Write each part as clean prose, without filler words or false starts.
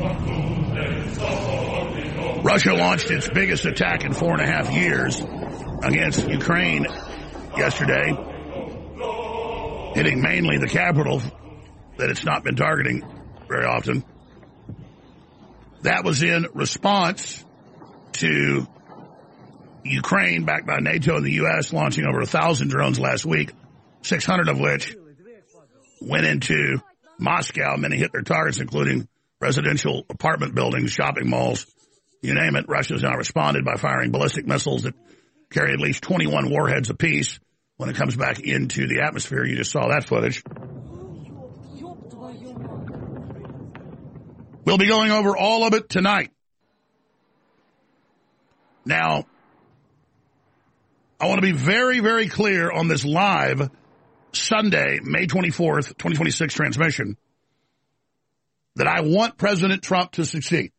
Russia launched its biggest attack in 4.5 years against Ukraine yesterday, hitting mainly the capital that it's not been targeting very often. That was in response to Ukraine, backed by NATO and the U.S., launching over 1,000 drones last week, 600 of which went into Moscow. Many hit their targets, including residential apartment buildings, shopping malls, you name it. Russia's now responded by firing ballistic missiles that carry at least 21 warheads apiece when it comes back into the atmosphere. You just saw that footage. We'll be going over all of it tonight. Now, I want to be very, very clear on this live Sunday, May 24th, 2026 transmission that I want President Trump to succeed.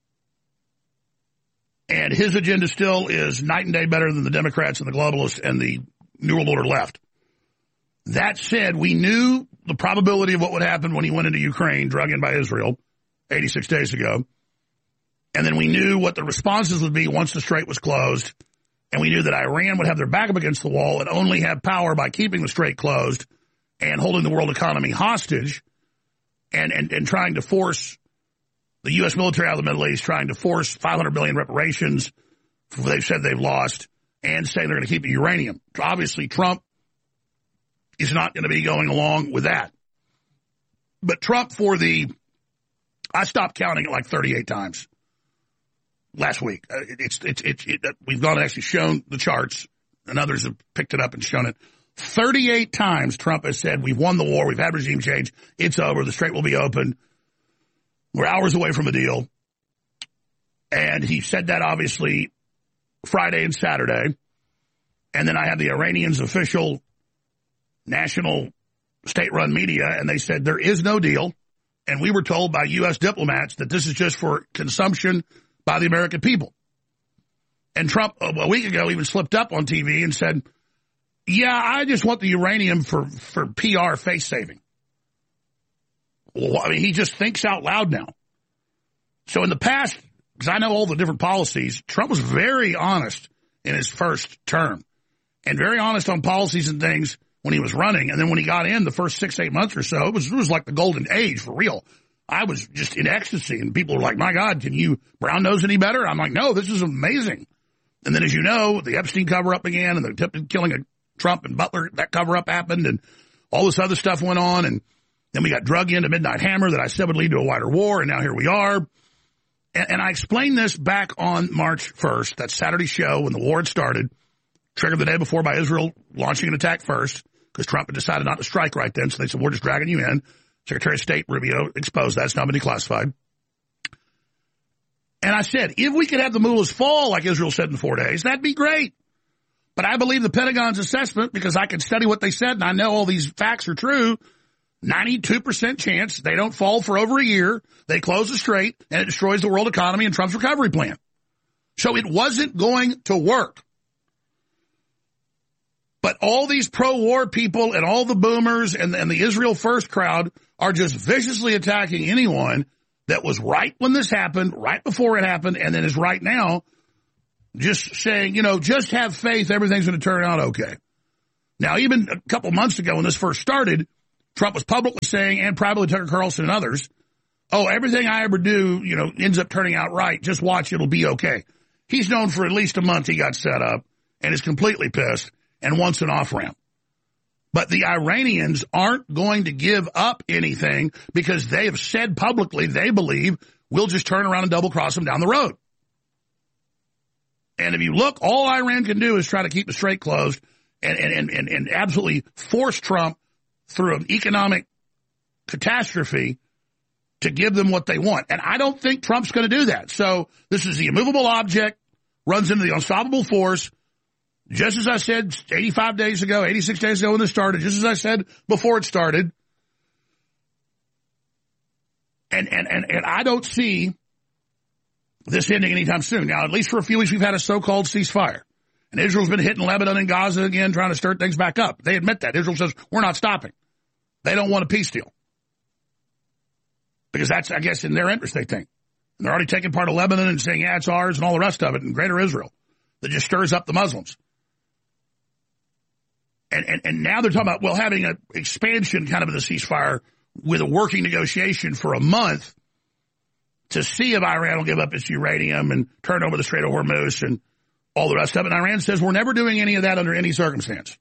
And his agenda still is night and day better than the Democrats and the globalists and the New World Order left. That said, we knew the probability of what would happen when he went into Ukraine, drug in by Israel 86 days ago. And then we knew what the responses would be once the strait was closed. And we knew that Iran would have their back up against the wall and only have power by keeping the strait closed and holding the world economy hostage and trying to force the U.S. military out of the Middle East, trying to force $500 billion reparations they've said they've lost, and saying they're going to keep the uranium. Obviously, Trump is not going to be going along with that. But Trump I stopped counting it like 38 times last week. We've gone and actually shown the charts, and others have picked it up and shown it. 38 times Trump has said, we've won the war, we've had regime change, it's over, the strait will be open, we're hours away from a deal. And he said that, obviously, Friday and Saturday. And then I had the Iranians' official national state-run media, and they said there is no deal. And we were told by U.S. diplomats that this is just for consumption by the American people. And Trump, a week ago, even slipped up on TV and said, yeah, I just want the uranium for PR face saving. Well, I mean, he just thinks out loud now. So in the past, because I know all the different policies, Trump was very honest in his first term and very honest on policies and things when he was running. And then when he got in the first 6-8 months or so, it was like the golden age for real. I was just in ecstasy, and people were like, my God, can you brown nose any better? I'm like, no, this is amazing. And then, as you know, the Epstein cover-up began, and the attempted killing of Trump and Butler, that cover-up happened, and all this other stuff went on, and then we got drug into Midnight Hammer that I said would lead to a wider war, and now here we are. And I explained this back on March 1st, that Saturday show when the war had started, triggered the day before by Israel launching an attack first, because Trump had decided not to strike right then, so they said, we're just dragging you in. Secretary of State Rubio exposed that. It's now been declassified. And I said, if we could have the mullahs fall, like Israel said in 4 days, that'd be great. But I believe the Pentagon's assessment, because I can study what they said, and I know all these facts are true, 92% chance they don't fall for over a year, they close the strait, and it destroys the world economy and Trump's recovery plan. So it wasn't going to work. But all these pro-war people and all the boomers and the Israel First crowd are just viciously attacking anyone that was right when this happened, right before it happened, and then is right now, just saying, just have faith, everything's going to turn out okay. Now, even a couple months ago when this first started, Trump was publicly saying, and privately Tucker Carlson and others, oh, everything I ever do, ends up turning out right. Just watch, it'll be okay. He's known for at least a month he got set up and is completely pissed and wants an off-ramp. But the Iranians aren't going to give up anything because they have said publicly they believe we'll just turn around and double-cross them down the road. And if you look, all Iran can do is try to keep the strait closed and absolutely force Trump through an economic catastrophe to give them what they want. And I don't think Trump's going to do that. So this is the immovable object, runs into the unstoppable force. Just as I said 85 days ago, 86 days ago when this started, just as I said before it started. And I don't see this ending anytime soon. Now, at least for a few weeks, we've had a so-called ceasefire. And Israel's been hitting Lebanon and Gaza again, trying to stir things back up. They admit that. Israel says, we're not stopping. They don't want a peace deal. Because that's, I guess, in their interest, they think. And they're already taking part of Lebanon and saying, yeah, it's ours and all the rest of it, and Greater Israel. That just stirs up the Muslims. And now they're talking about, well, having an expansion kind of the ceasefire with a working negotiation for a month to see if Iran will give up its uranium and turn over the Strait of Hormuz and all the rest of it. And Iran says, we're never doing any of that under any circumstance.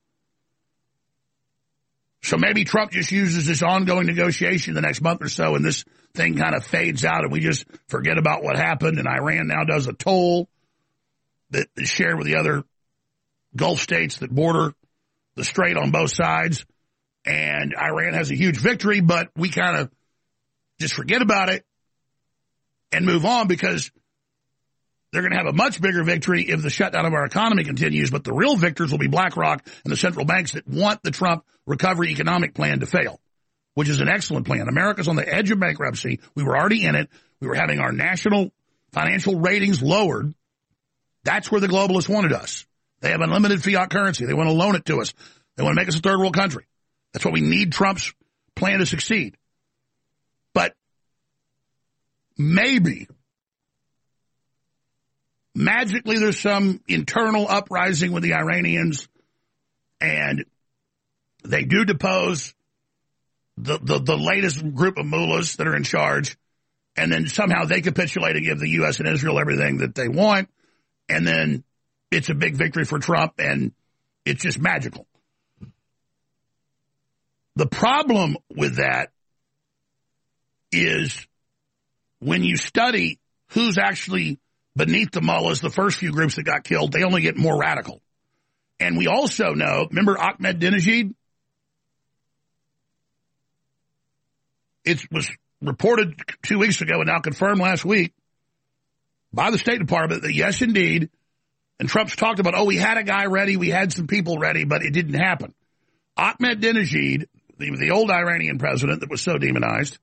So maybe Trump just uses this ongoing negotiation the next month or so, and this thing kind of fades out, and we just forget about what happened, and Iran now does a toll that is shared with the other Gulf states that border the strait on both sides, and Iran has a huge victory, but we kind of just forget about it and move on because they're going to have a much bigger victory if the shutdown of our economy continues, but the real victors will be BlackRock and the central banks that want the Trump recovery economic plan to fail, which is an excellent plan. America's on the edge of bankruptcy. We were already in it. We were having our national financial ratings lowered. That's where the globalists wanted us. They have unlimited fiat currency. They want to loan it to us. They want to make us a third world country. That's what we need Trump's plan to succeed. But maybe, magically, there's some internal uprising with the Iranians, and they do depose the latest group of mullahs that are in charge, and then somehow they capitulate and give the U.S. and Israel everything that they want, and then it's a big victory for Trump, and it's just magical. The problem with that is when you study who's actually beneath the mullahs, the first few groups that got killed, they only get more radical. And we also know, remember Ahmadinejad? It was reported 2 weeks ago and now confirmed last week by the State Department that yes, indeed, and Trump's talked about, we had a guy ready, we had some people ready, but it didn't happen. Ahmadinejad, the old Iranian president that was so demonized,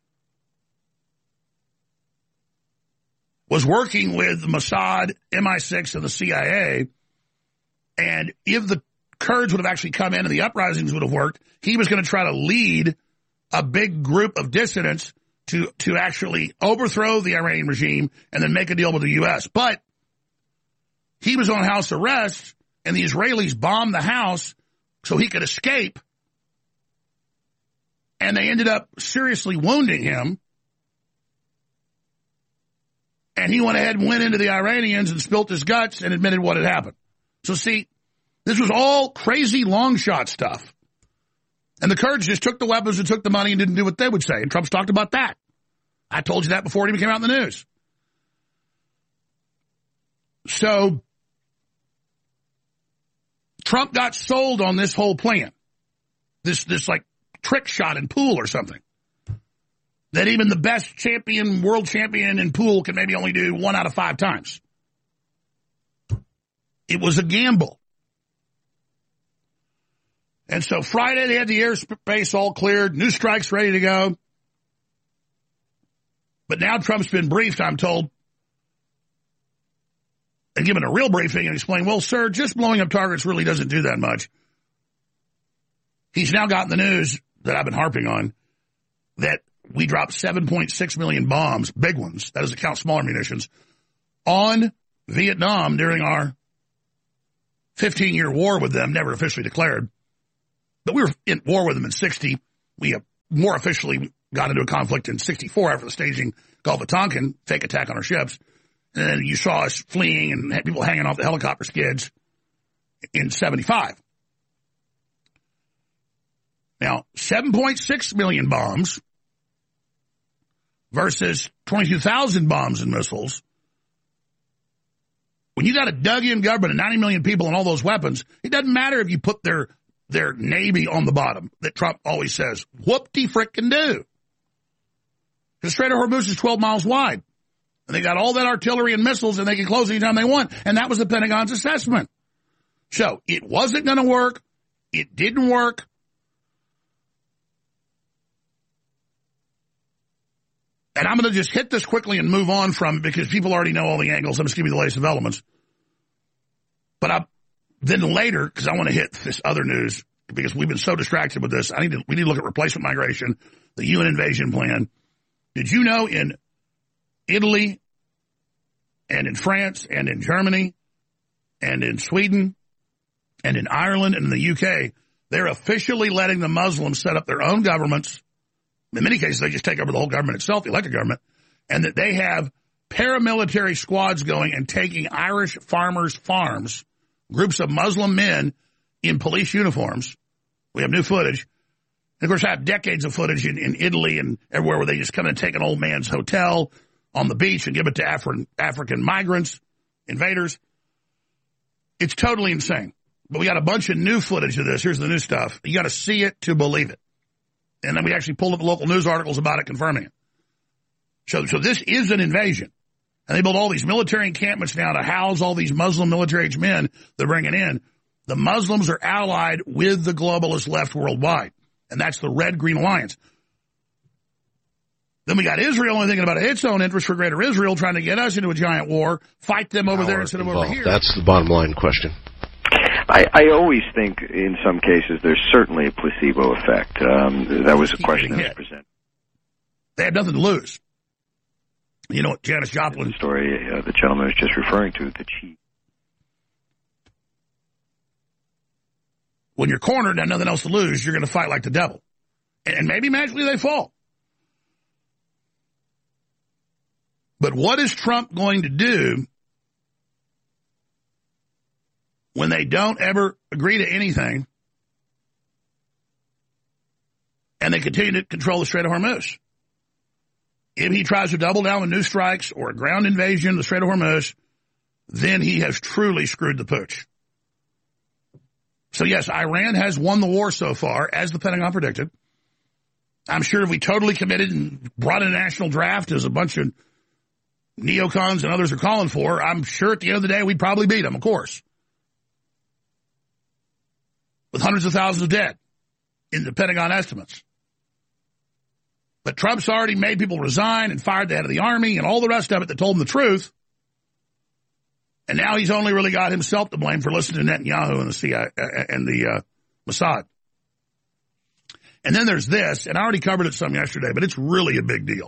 was working with Mossad, MI6, and the CIA, and if the Kurds would have actually come in and the uprisings would have worked, he was going to try to lead a big group of dissidents to actually overthrow the Iranian regime and then make a deal with the U.S. But he was on house arrest, and the Israelis bombed the house so he could escape, and they ended up seriously wounding him. And he went ahead and went into the Iranians and spilt his guts and admitted what had happened. So see, this was all crazy long shot stuff. And the Kurds just took the weapons and took the money and didn't do what they would say. And Trump's talked about that. I told you that before it even came out in the news. So Trump got sold on this whole plan. This like trick shot in pool or something. That even the best champion, world champion in pool can maybe only do 1 out of 5 times. It was a gamble. And so Friday they had the airspace all cleared, new strikes ready to go. But now Trump's been briefed, I'm told, and given a real briefing and explained, well, sir, just blowing up targets really doesn't do that much. He's now gotten the news that I've been harping on, that we dropped 7.6 million bombs, big ones, that doesn't count smaller munitions, on Vietnam during our 15-year war with them, never officially declared. But we were in war with them in 60. We more officially got into a conflict in 64 after the staging Gulf of Tonkin, fake attack on our ships. And then you saw us fleeing and had people hanging off the helicopter skids in 75. Now, 7.6 million bombs versus 22,000 bombs and missiles. When you got a dug-in government of 90 million people and all those weapons, it doesn't matter if you put their Navy on the bottom, that Trump always says, whoop-de-frickin' do. The Strait of Hormuz is 12 miles wide. And they got all that artillery and missiles, and they can close anytime they want. And that was the Pentagon's assessment. So it wasn't going to work. It didn't work. And I'm going to just hit this quickly and move on from it because people already know all the angles. I'm just giving you the latest developments. But then later, because I want to hit this other news, because we've been so distracted with this, we need to look at replacement migration, the UN invasion plan, Did you know in Italy and in France and in Germany and in Sweden and in Ireland and in the UK, they're officially letting the Muslims set up their own governments. In many cases, they just take over the whole government itself, the elected government, and that they have paramilitary squads going and taking Irish farmers' farms, groups of Muslim men in police uniforms. We have new footage. And, of course, I have decades of footage in Italy and everywhere where they just come in and take an old man's hotel on the beach and give it to African migrants, invaders. It's totally insane. But we got a bunch of new footage of this. Here's the new stuff. You got to see it to believe it. And then we actually pulled up local news articles about it confirming it. So this is an invasion. And they built all these military encampments now to house all these Muslim military-age men they're bringing in. The Muslims are allied with the globalist left worldwide. And that's the Red-Green Alliance. Then we got Israel only thinking about its own interest for greater Israel, trying to get us into a giant war, fight them over there instead of over here. That's the bottom line question. I always think in some cases there's certainly a placebo effect. That was a question that was presented. They have nothing to lose. You know what Janis Joplin... The story the gentleman was just referring to, the chief. When you're cornered and have nothing else to lose, you're going to fight like the devil. And maybe magically they fall. But what is Trump going to do when they don't ever agree to anything and they continue to control the Strait of Hormuz? If he tries to double down with new strikes or a ground invasion of the Strait of Hormuz, then he has truly screwed the pooch. So, yes, Iran has won the war so far, as the Pentagon predicted. I'm sure if we totally committed and brought in a national draft, as a bunch of neocons and others are calling for, I'm sure at the end of the day we'd probably beat them, of course. With hundreds of thousands of dead in the Pentagon estimates. But Trump's already made people resign and fired the head of the army and all the rest of it that told him the truth. And now he's only really got himself to blame for listening to Netanyahu and the CIA and the Mossad. And then there's this, and I already covered it some yesterday, but it's really a big deal.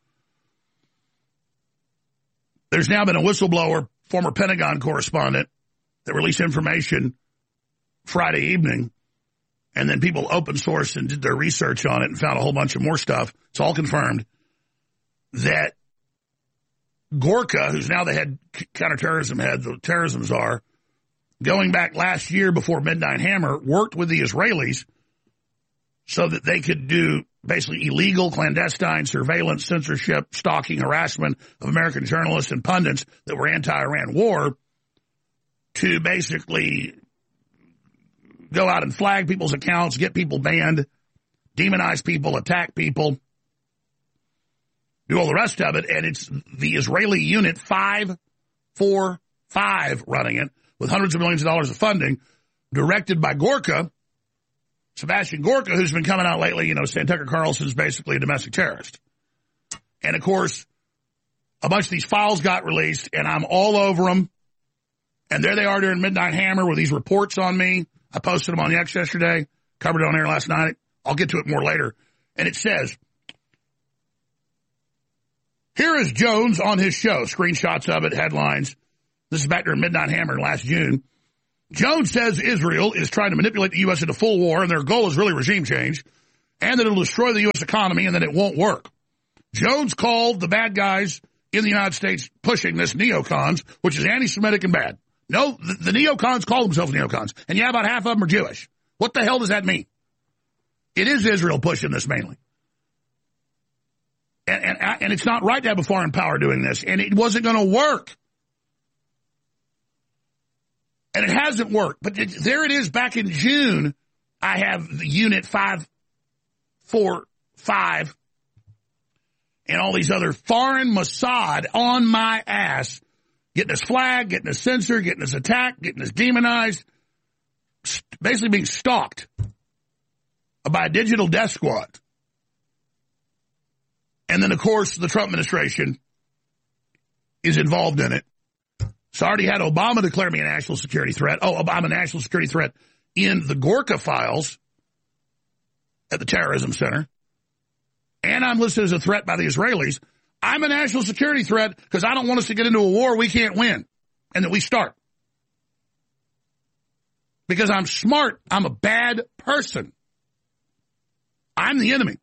There's now been a whistleblower, former Pentagon correspondent, that released information Friday evening, and then people open sourced and did their research on it and found a whole bunch of more stuff. It's all confirmed that Gorka, who's now the head counterterrorism head, the terrorism czar, going back last year before Midnight Hammer, worked with the Israelis so that they could do basically illegal, clandestine surveillance, censorship, stalking, harassment of American journalists and pundits that were anti-Iran war, to basically go out and flag people's accounts, get people banned, demonize people, attack people, do all the rest of it. And it's the Israeli unit 545 running it with hundreds of millions of dollars of funding, directed by Gorka, Sebastian Gorka, who's been coming out lately, saying Tucker Carlson's basically a domestic terrorist. And, of course, a bunch of these files got released, and I'm all over them. And there they are during Midnight Hammer with these reports on me. I posted them on the X yesterday, covered it on air last night. I'll get to it more later. And it says, here is Jones on his show. Screenshots of it, headlines. This is back during Midnight Hammer last June. Jones says Israel is trying to manipulate the U.S. into full war, and their goal is really regime change, and that it will destroy the U.S. economy, and that it won't work. Jones called the bad guys in the United States pushing this neocons, which is anti-Semitic and bad. No, the neocons call themselves neocons, and yeah, about half of them are Jewish. What the hell does that mean? It is Israel pushing this mainly. And it's not right to have a foreign power doing this, and it wasn't going to work. And it hasn't worked. But there it is back in June. I have the Unit 545 and all these other foreign Mossad on my ass, getting us flagged, getting us censored, getting us attacked, getting us demonized, basically being stalked by a digital death squad. And then, of course, the Trump administration is involved in it. So I already had Obama declare me a national security threat. Oh, I'm a national security threat in the Gorka files at the Terrorism Center. and I'm listed as a threat by the Israelis, I'm a national security threat because I don't want us to get into a war we can't win and that we start. Because I'm smart, I'm a bad person. I'm the enemy.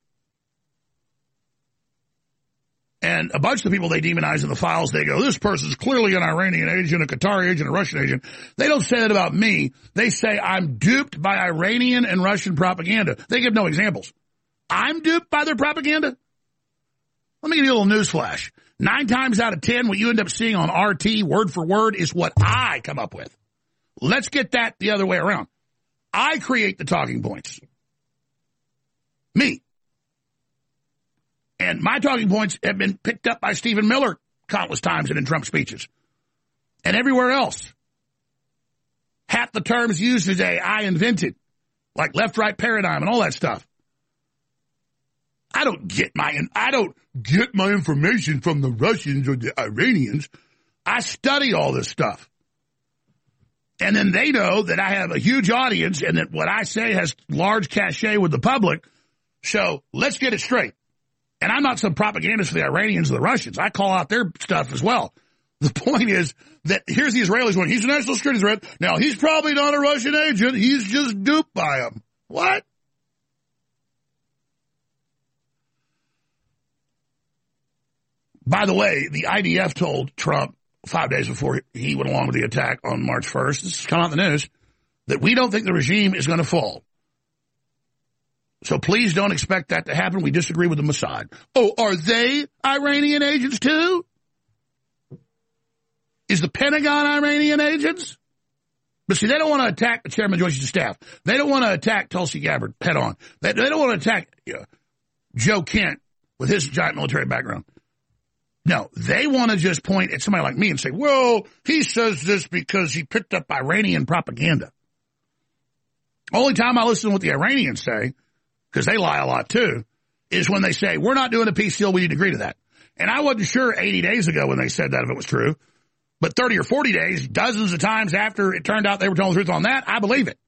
And a bunch of the people they demonize in the files, they go, this person's clearly an Iranian agent, a Qatari agent, a Russian agent. They don't say that about me. They say I'm duped by Iranian and Russian propaganda. They give no examples. I'm duped by their propaganda? Let me give you a little news flash. 9 times out of 10, what you end up seeing on RT, word for word, is what I come up with. Let's get that the other way around. I create the talking points. Me. And my talking points have been picked up by Stephen Miller countless times and in Trump speeches. And everywhere else. Half the terms used today I invented. Like left-right paradigm and all that stuff. I don't get my information from the Russians or the Iranians. I study all this stuff. And then they know that I have a huge audience and that what I say has large cachet with the public. So let's get it straight. And I'm not some propagandist for the Iranians or the Russians. I call out their stuff as well. The point is that here's the Israelis going, he's a national security threat. Now, he's probably not a Russian agent. He's just duped by them. What? By the way, the IDF told Trump 5 days before he went along with the attack on March 1st, this has come out in the news, that we don't think the regime is going to fall. So please don't expect that to happen. We disagree with the Mossad. Oh, are they Iranian agents too? Is the Pentagon Iranian agents? But see, they don't want to attack the chairman of the Joint Chiefs of Staff. They don't want to attack Tulsi Gabbard head on. They don't want to attack Joe Kent with his giant military background. No, they want to just point at somebody like me and say, well, he says this because he picked up Iranian propaganda. Only time I listen to what the Iranians say, because they lie a lot too, is when they say, we're not doing a peace deal, we need to agree to that. And I wasn't sure 80 days ago when they said that if it was true, but 30 or 40 days, dozens of times after it turned out they were telling the truth on that, I believe it.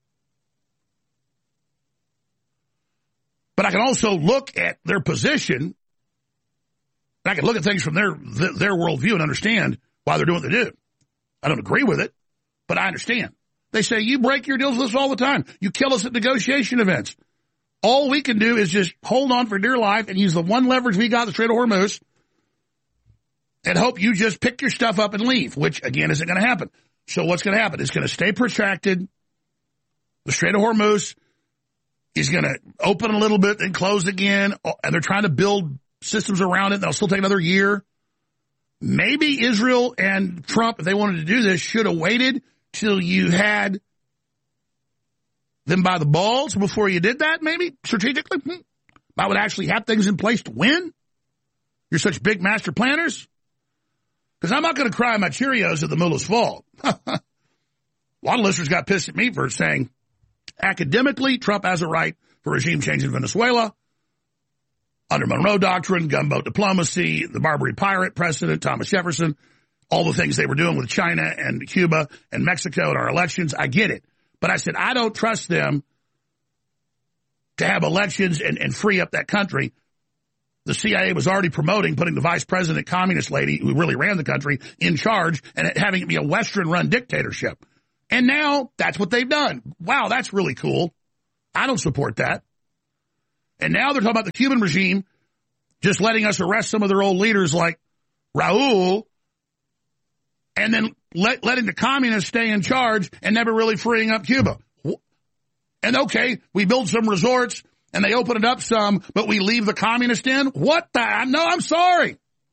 But I can also look at their position. I can look at things from their worldview and understand why they're doing what they do. I don't agree with it, but I understand. They say, you break your deals with us all the time. You kill us at negotiation events. All we can do is just hold on for dear life and use the one leverage we got, the Strait of Hormuz, and hope you just pick your stuff up and leave, which, again, isn't going to happen. So what's going to happen? It's going to stay protracted. The Strait of Hormuz is going to open a little bit and close again, and they're trying to build systems around it. That'll still take another year. Maybe Israel and Trump, if they wanted to do this, should have waited till you had them by the balls before you did that, maybe, strategically. That would actually have things in place to win. You're such big master planners. Because I'm not going to cry my Cheerios at the mullah's fall. A lot of listeners got pissed at me for saying, academically, Trump has a right for regime change in Venezuela. Under Monroe Doctrine, gunboat diplomacy, the Barbary pirate precedent, Thomas Jefferson, all the things they were doing with China and Cuba and Mexico and our elections, I get it. But I said, I don't trust them to have elections and free up that country. The CIA was already promoting putting the vice president, communist lady who really ran the country, in charge and having it be a Western-run dictatorship. And now that's what they've done. Wow, that's really cool. I don't support that. And now they're talking about the Cuban regime just letting us arrest some of their old leaders like Raul and then letting the communists stay in charge and never really freeing up Cuba. And okay, we build some resorts and they open it up some, but we leave the communists in? What the? No, I'm sorry.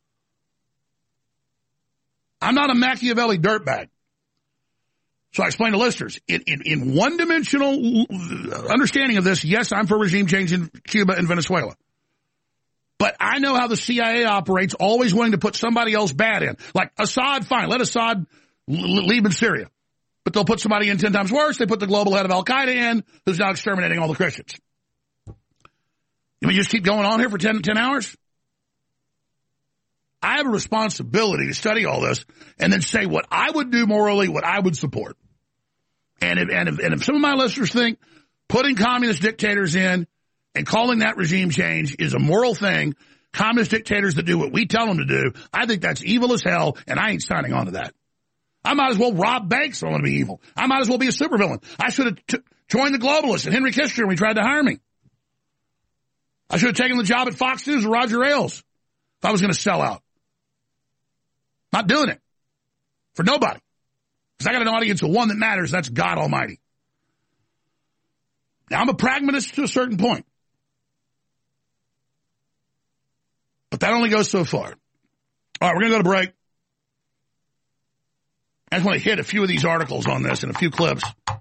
I'm not a Machiavelli dirtbag. So I explained to listeners, in one-dimensional understanding of this, yes, I'm for regime change in Cuba and Venezuela. But I know how the CIA operates, always willing to put somebody else bad in. Like Assad, fine, let Assad leave in Syria. But they'll put somebody in 10 times worse. They put the global head of Al-Qaeda in, who's now exterminating all the Christians. You mean just keep going on here for 10 hours? I have a responsibility to study all this and then say what I would do morally, what I would support. And if some of my listeners think putting communist dictators in And calling that regime change is a moral thing. Communist dictators that do what we tell them to do, I think that's evil as hell, and I ain't signing on to that. I might as well rob banks if I want to be evil. I might as well be a supervillain. I should have joined the globalists and Henry Kissinger when he tried to hire me. I should have taken the job at Fox News with Roger Ailes if I was going to sell out. Not doing it. For nobody. Because I got an audience of one that matters. That's God Almighty. Now, I'm a pragmatist to a certain point. But that only goes so far. All right, we're going to go to break. I just want to hit a few of these articles on this and a few clips.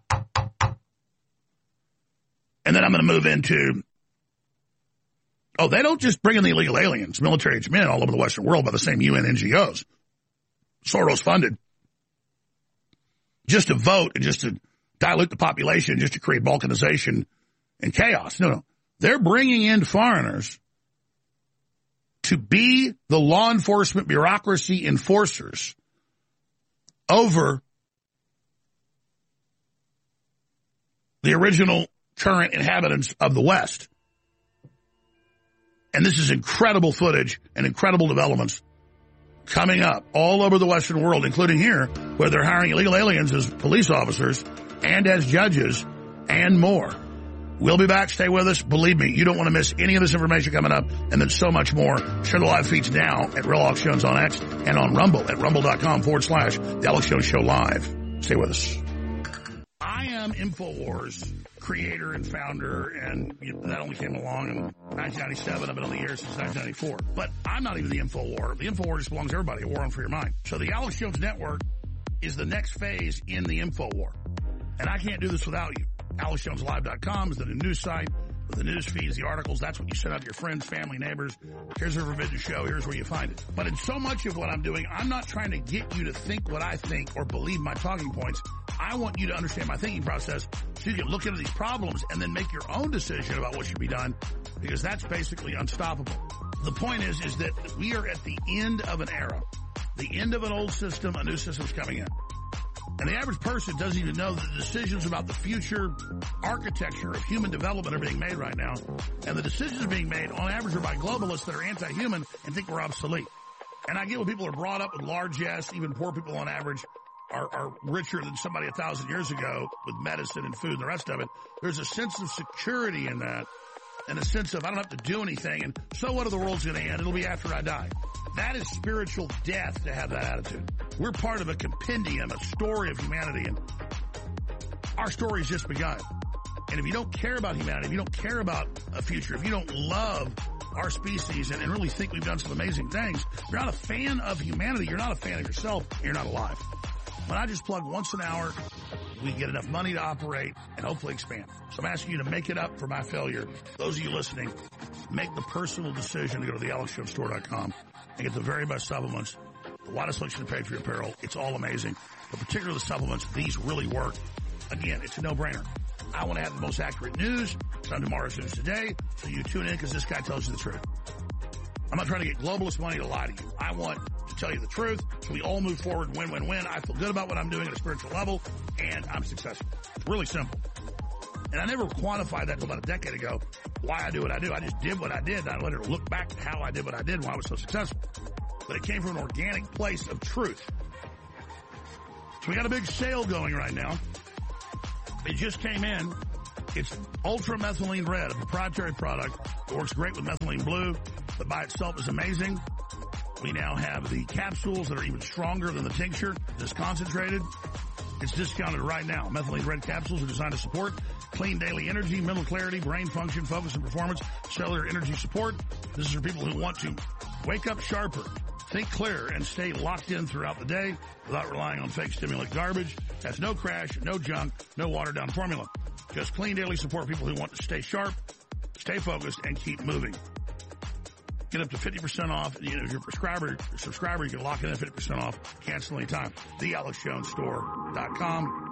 And then I'm going to move into, they don't just bring in the illegal aliens, military men all over the Western world by the same UN NGOs. Soros funded. Just to vote and just to dilute the population, just to create balkanization and chaos. No. They're bringing in foreigners to be the law enforcement bureaucracy enforcers over the original current inhabitants of the West. And this is incredible footage and incredible developments coming up all over the Western world, including here, where they're hiring illegal aliens as police officers and as judges and more. We'll be back. Stay with us. Believe me, you don't want to miss any of this information coming up, and then so much more. Share the live feeds now at Real Alex Jones on X and on Rumble at rumble.com/The Alex Jones Show Live. Stay with us. I am InfoWars creator and founder, and that only came along in 1997. I've been on the air since 1994. But I'm not even the InfoWar. The InfoWar just belongs to everybody, a war on for your mind. So the Alex Jones Network is the next phase in the InfoWar. And I can't do this without you. AlexJonesLive.com is the new news site with the news feeds, the articles. That's what you send out to your friends, family, neighbors. Here's a forbidden show. Here's where you find it. But in so much of what I'm doing, I'm not trying to get you to think what I think or believe my talking points. I want you to understand my thinking process so you can look into these problems and then make your own decision about what should be done, because that's basically unstoppable. The point is that we are at the end of an era, the end of an old system, a new system's coming in. And the average person doesn't even know that the decisions about the future architecture of human development are being made right now. And the decisions being made, on average, are by globalists that are anti-human and think we're obsolete. And I get when people are brought up with largesse, even poor people on average are richer than somebody 1,000 years ago with medicine and food and the rest of it. There's a sense of security in that and a sense of I don't have to do anything. And so what if the world's going to end? It'll be after I die. That is spiritual death to have that attitude. We're part of a compendium, a story of humanity, and our story's just begun. And if you don't care about humanity, if you don't care about a future, if you don't love our species and really think we've done some amazing things, you're not a fan of humanity, you're not a fan of yourself, you're not alive. When I just plug once an hour, we get enough money to operate and hopefully expand. So I'm asking you to make it up for my failure. Those of you listening, make the personal decision to go to the AlexJonesStore.com and get the very best supplements, the widest selection of Patriot apparel. It's all amazing. But particularly the supplements, these really work. Again, it's a no-brainer. I want to have the most accurate news. It's on Tomorrow's News Today. So you tune in because this guy tells you the truth. I'm not trying to get globalist money to lie to you. I want to tell you the truth so we all move forward and win-win-win. I feel good about what I'm doing at a spiritual level, and I'm successful. It's really simple. And I never quantified that until about a decade ago, why I do what I do. I just did what I did, and I let her look back at how I did what I did and why I was so successful. But it came from an organic place of truth. So we got a big sale going right now. It just came in. It's Ultra Methylene Red, a proprietary product. It works great with methylene blue, but by itself is amazing. We now have the capsules that are even stronger than the tincture, just concentrated. It's discounted right now. Methylene Red capsules are designed to support clean daily energy, mental clarity, brain function, focus and performance, cellular energy support. This is for people who want to wake up sharper, think clear, and stay locked in throughout the day without relying on fake stimulant garbage. Has no crash, no junk, no watered down formula. Just clean daily support for people who want to stay sharp, stay focused, and keep moving. Get up to 50% off. If you're a subscriber, you can lock it in at 50% off. Cancel anytime. TheAlexJonesStore.com.